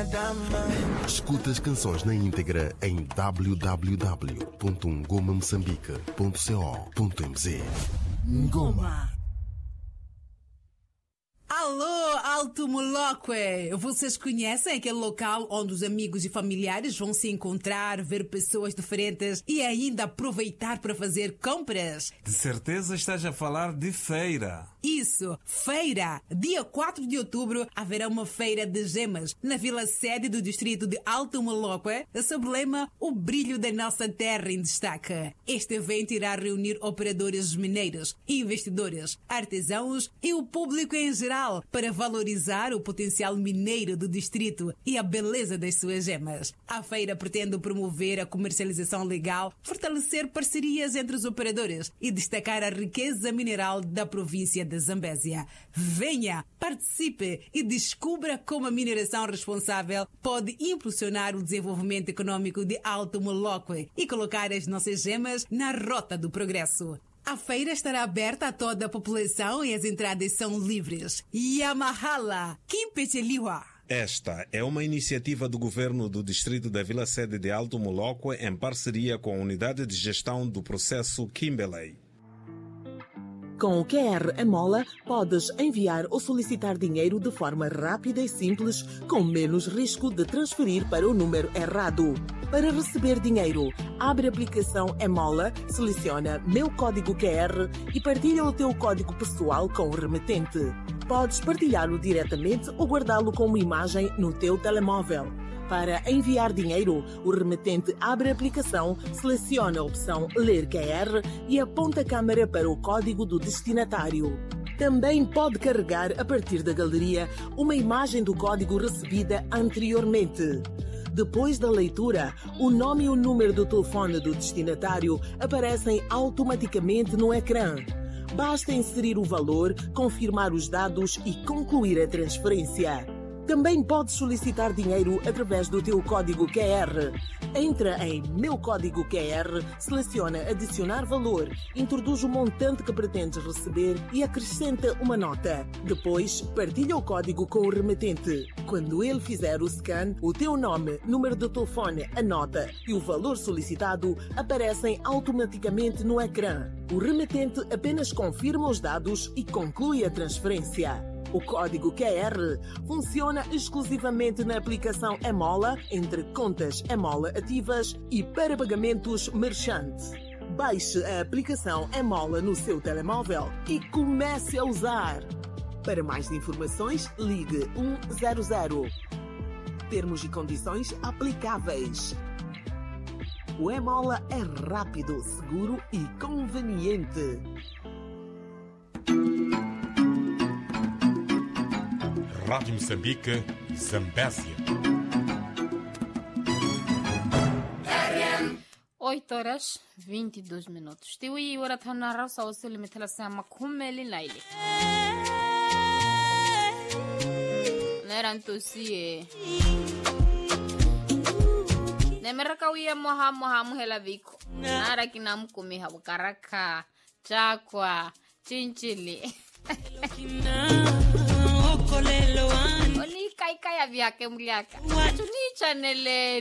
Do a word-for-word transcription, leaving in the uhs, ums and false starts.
minha dama. Escuta as canções na íntegra em w w w ponto ngoma moçambique ponto co ponto m z. Ngoma. Alô, Alto Moloque! Vocês conhecem aquele local onde os amigos e familiares vão se encontrar, ver pessoas diferentes e ainda aproveitar para fazer compras? De certeza estás a falar de feira. Isso, feira! Dia quatro de outubro haverá uma feira de gemas na vila sede do distrito de Alto Moloque, sob o lema O Brilho da Nossa Terra em Destaque. Este evento irá reunir operadores mineiros, investidores, artesãos e o público em geral para valorizar o potencial mineiro do distrito e a beleza das suas gemas. A feira pretende promover a comercialização legal, fortalecer parcerias entre os operadores e destacar a riqueza mineral da província de Zambésia. Venha, participe e descubra como a mineração responsável pode impulsionar o desenvolvimento econômico de Alto Moloque e colocar as nossas gemas na rota do progresso. A feira estará aberta a toda a população e as entradas são livres. Yamahala, Kimpecheliwa. Esta é uma iniciativa do governo do distrito da Vila Sede de Alto Moloque em parceria com a Unidade de Gestão do Processo Kimberley. Com o Q R Emola, podes enviar ou solicitar dinheiro de forma rápida e simples, com menos risco de transferir para o número errado. Para receber dinheiro, abre a aplicação Emola, seleciona Meu Código Q R e partilha o teu código pessoal com o remetente. Podes partilhá-lo diretamente ou guardá-lo como imagem no teu telemóvel. Para enviar dinheiro, o remetente abre a aplicação, seleciona a opção Ler Q R e aponta a câmera para o código do destinatário. Também pode carregar, a partir da galeria, uma imagem do código recebida anteriormente. Depois da leitura, o nome e o número do telefone do destinatário aparecem automaticamente no ecrã. Basta inserir o valor, confirmar os dados e concluir a transferência. Também podes solicitar dinheiro através do teu código Q R. Entra em Meu Código Q R, seleciona Adicionar Valor, introduz o montante que pretendes receber e acrescenta uma nota. Depois, partilha o código com o remetente. Quando ele fizer o scan, o teu nome, número de telefone, a nota e o valor solicitado aparecem automaticamente no ecrã. O remetente apenas confirma os dados e conclui a transferência. O código Q R funciona exclusivamente na aplicação Emola, entre contas Emola ativas e para pagamentos merchant. Baixe a aplicação Emola no seu telemóvel e comece a usar. Para mais informações, ligue um zero zero. Termos e condições aplicáveis. O Emola é rápido, seguro e conveniente. Rádio Moçambique, Zambésia. oito horas e vinte e dois minutos. Tiwi ora thana rasa osili mithala sama kumeli naile. Neranto sie. Nemeraka uya moha moha muhela viko. Nara kinamu kumiha bukaraka, chakwa, chinchili. Oli kai kai avyake mliaka. Tuni chanele